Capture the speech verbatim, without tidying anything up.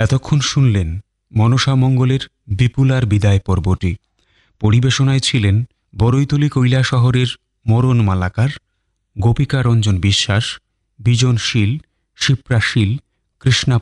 এতক্ষণ শুনলেন মনসা মঙ্গলের বিপুলার বিদায় পর্বটি। পরিবেশনায় ছিলেন বরৈতলী কৈলা শহরের মরণ মালাকার, গোপিকা রঞ্জন বিশ্বাস, বিজন শীল, শিপ্রা শীল, কৃষ্ণা